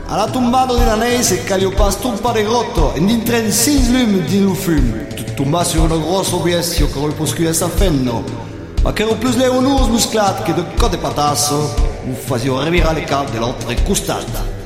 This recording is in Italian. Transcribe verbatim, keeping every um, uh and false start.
alla tombata di Nanese che gli ho passato un po' di rotto e dintre in sei lume di lo fumo. Tomba sur una grossa bestia che lo scuoia sta fenno, ma che era più leonoso musclato che de code patasso, un fasio revirare le calde dell'altra costata.